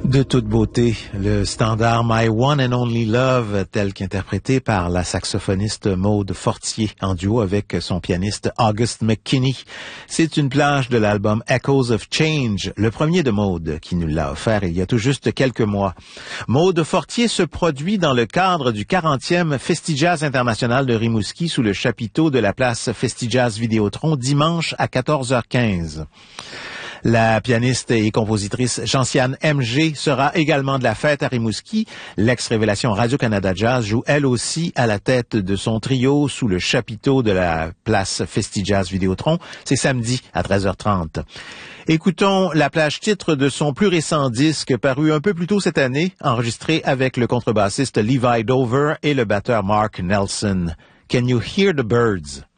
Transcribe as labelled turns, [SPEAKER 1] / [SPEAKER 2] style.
[SPEAKER 1] De toute beauté, le standard My One and Only Love, tel qu'interprété par la saxophoniste Maude Fortier en duo avec son pianiste August McKinney. C'est une plage de l'album Echoes of Change, le premier de Maude, qui nous l'a offert il y a tout juste quelques mois. Maude Fortier se produit dans le cadre du 40e Festivals International de Rimouski sous le chapiteau de la place Festivals Vidéotron dimanche à 14h15. La pianiste et compositrice Gentiane MG sera également de la fête à Rimouski. L'ex-révélation Radio-Canada Jazz joue elle aussi à la tête de son trio sous le chapiteau de la place Festivals Vidéotron. C'est samedi à 13h30. Écoutons la plage titre de son plus récent disque paru un peu plus tôt cette année, enregistré avec le contrebassiste Levi Dover et le batteur Mark Nelson. Can You Hear the Birds?